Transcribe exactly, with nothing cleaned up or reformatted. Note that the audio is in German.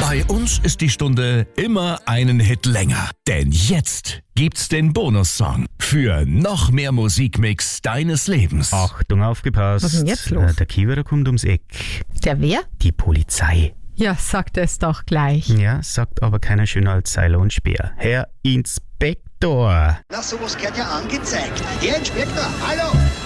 Bei uns ist die Stunde immer einen Hit länger. Denn jetzt gibt's den Bonussong für noch mehr Musikmix deines Lebens. Achtung, aufgepasst. Was ist denn jetzt los? Äh, Der Kiewerer kommt ums Eck. Der wer? Die Polizei. Ja, sagt es doch gleich. Ja, sagt aber keiner schöner als Seiler und Speer. Herr Inspektor. Na, sowas gehört ja angezeigt. Herr Inspektor, hallo!